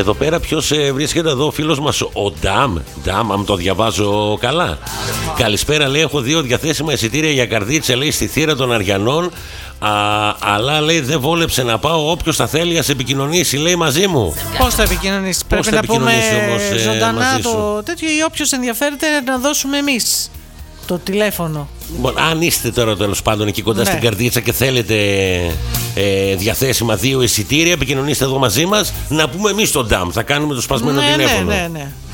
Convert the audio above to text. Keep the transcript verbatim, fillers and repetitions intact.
Εδώ πέρα ποιος ε, βρίσκεται εδώ, ο φίλος μας ο Ντάμ. Ντάμ, αν το διαβάζω καλά. Καλησπέρα, λέει, έχω δύο διαθέσιμα εισιτήρια για Καρδίτσα, λέει, στη Θύρα των Αριανών. Α, αλλά λέει δεν βόλεψε να πάω. Όποιος θα θέλει ας επικοινωνήσει, λέει, μαζί μου. Πώς θα επικοινωνήσει? Πρέπει θα να πούμε όμως, ε, ζωντανά το τέτοιο, ή όποιος ενδιαφέρεται να δώσουμε εμείς το τηλέφωνο. Λοιπόν, αν είστε τώρα τέλος πάντων εκεί κοντά, ναι, στην Καρδίτσα και θέλετε ε, διαθέσιμα δύο εισιτήρια, επικοινωνήστε εδώ μαζί μας. Να πούμε εμείς τον Ντάμ. Θα κάνουμε το σπασμένο ναι, τηλέφωνο. Ναι, ναι, ναι.